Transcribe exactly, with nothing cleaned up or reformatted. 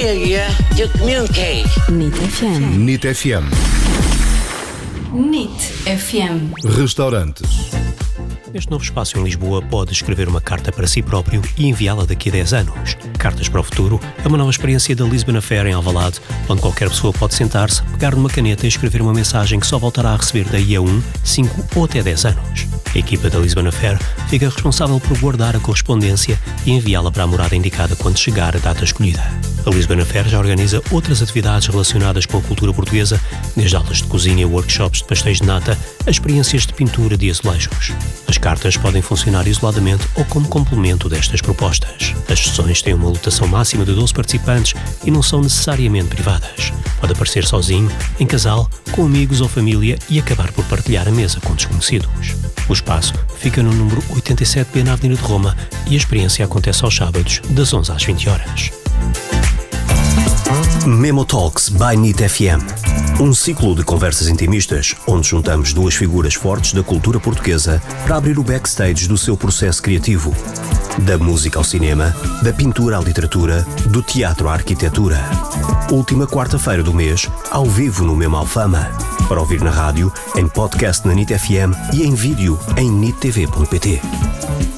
chega, eu comi um queijo. N I T F M. N I T F M. N I T F M. Restaurantes. Este novo espaço em Lisboa pode escrever uma carta para si próprio e enviá-la daqui a dez anos. Cartas para o Futuro é uma nova experiência da Lisbon Affair em Alvalade, onde qualquer pessoa pode sentar-se, pegar numa caneta e escrever uma mensagem que só voltará a receber daí a um, cinco ou até dez anos. A equipa da Lisbon Affair fica responsável por guardar a correspondência e enviá-la para a morada indicada quando chegar a data escolhida. A Lisbon Affair já organiza outras atividades relacionadas com a cultura portuguesa, desde aulas de cozinha, workshops de pastéis de nata, a experiências de pintura de azulejos. As cartas podem funcionar isoladamente ou como complemento destas propostas. As sessões têm uma lotação máxima de doze participantes e não são necessariamente privadas. Pode aparecer sozinho, em casal, com amigos ou família e acabar por partilhar a mesa com desconhecidos. O espaço fica no número oitenta e sete B na Avenida de Roma e a experiência acontece aos sábados, das onze às vinte horas. Memo Talks by N I T F M. Um ciclo de conversas intimistas onde juntamos duas figuras fortes da cultura portuguesa para abrir o backstage do seu processo criativo. Da música ao cinema, da pintura à literatura, do teatro à arquitetura. Última quarta-feira do mês, ao vivo no Memo Alfama. Para ouvir na rádio, em podcast na N I T F M e em vídeo em N I T T V ponto P T.